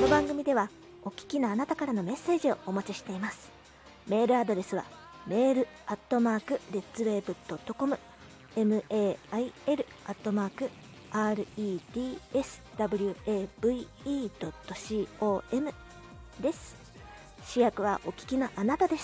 の番組ではお聞きのあなたからのメッセージをお待ちしています。メールアドレスはmail@redswave.com mail@redswave.com です。主役はお聞きのあなたです。